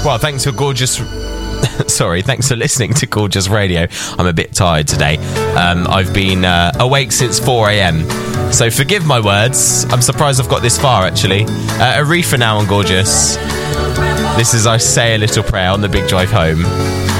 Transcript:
Well, thanks for gorgeous... Sorry, thanks for listening to Gorgeous Radio. I'm a bit tired today. I've been awake since 4 a.m. So forgive my words. I'm surprised I've got this far, actually. Aretha now on Gorgeous. This is I Say a Little Prayer on the big drive home.